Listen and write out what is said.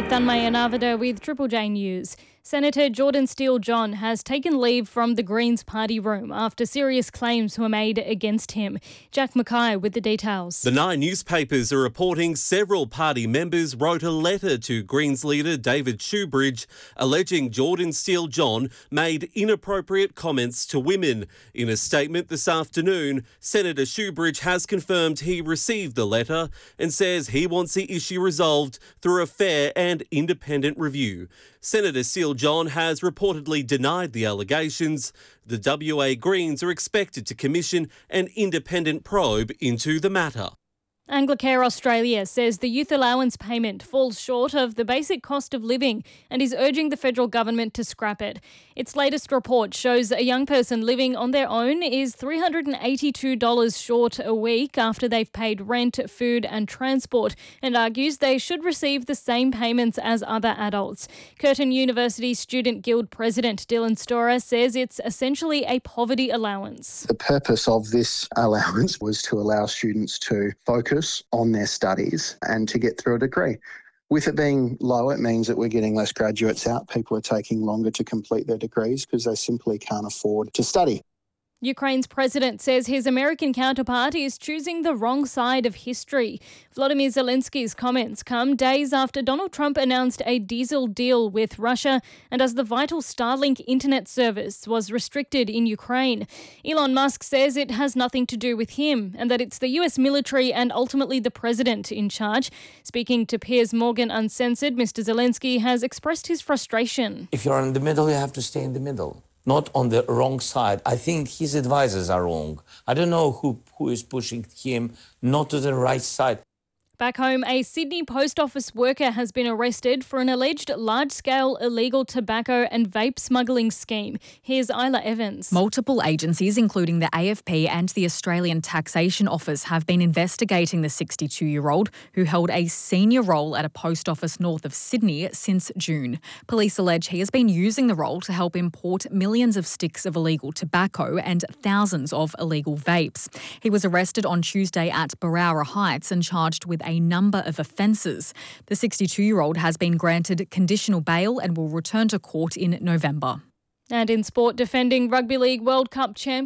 Thanmaya Navada with Triple J News. Senator Jordan Steele-John has taken leave from the Greens party room after serious claims were made against him. Jack Mackay with the details. The Nine newspapers are reporting several party members wrote a letter to Greens leader David Shoebridge alleging Jordan Steele-John made inappropriate comments to women. In a statement this afternoon, Senator Shoebridge has confirmed he received the letter and says he wants the issue resolved through a fair and independent review. Senator Steele-John has reportedly denied the allegations. The WA Greens are expected to commission an independent probe into the matter. Anglicare Australia says the youth allowance payment falls short of the basic cost of living and is urging the federal government to scrap it. Its latest report shows a young person living on their own is $382 short a week after they've paid rent, food and transport, and argues they should receive the same payments as other adults. Curtin University Student Guild President Dylan Storer says it's essentially a poverty allowance. The purpose of this allowance was to allow students to focus on their studies and to get through a degree. With it being low, it means that we're getting less graduates out. People are taking longer to complete their degrees because they simply can't afford to study. Ukraine's president says his American counterpart is choosing the wrong side of history. Volodymyr Zelensky's comments come days after Donald Trump announced a diesel deal with Russia and as the vital Starlink internet service was restricted in Ukraine. Elon Musk says it has nothing to do with him and that it's the US military and ultimately the president in charge. Speaking to Piers Morgan Uncensored, Mr. Zelensky has expressed his frustration. If you're in the middle, you have to stay in the middle. Not on the wrong side. I think his advisors are wrong. I don't know who is pushing him not to the right side. Back home, a Sydney post office worker has been arrested for an alleged large-scale illegal tobacco and vape smuggling scheme. Here's Isla Evans. Multiple agencies, including the AFP and the Australian Taxation Office, have been investigating the 62-year-old who held a senior role at a post office north of Sydney since June. Police allege he has been using the role to help import millions of sticks of illegal tobacco and thousands of illegal vapes. He was arrested on Tuesday at Barowra Heights and charged with a number of offences. The 62-year-old has been granted conditional bail and will return to court in November. And in sport, defending Rugby League World Cup champion